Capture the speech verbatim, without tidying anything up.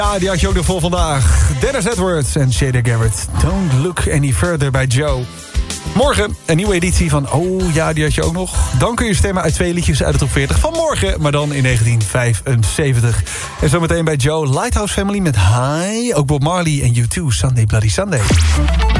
Ja, die had je ook nog voor vandaag. Dennis Edwards en Shader Garrett. Don't look any further bij Joe. Morgen een nieuwe editie van Oh ja, die had je ook nog. Dan kun je stemmen uit twee liedjes uit de top veertig van morgen, maar dan in negentien vijfenzeventig. En zometeen bij Joe, Lighthouse Family met High. Ook Bob Marley en U twee, Sunday Bloody Sunday.